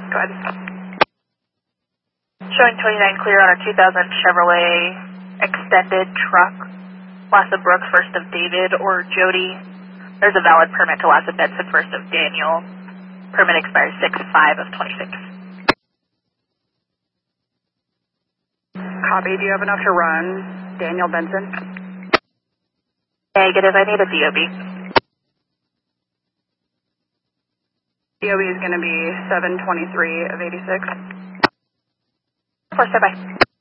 Go ahead. Showing 29 clear on our 2000 Chevrolet extended truck, Lassa Brooks, 1st of David, or Jody. There's a valid permit to Lassa Benson, 1st of Daniel. Permit expires 6/5 of 26. Copy. Do you have enough to run Daniel Benson? Negative. I need a DOB. DOB is going to be 723 of 86. Of course, bye-bye.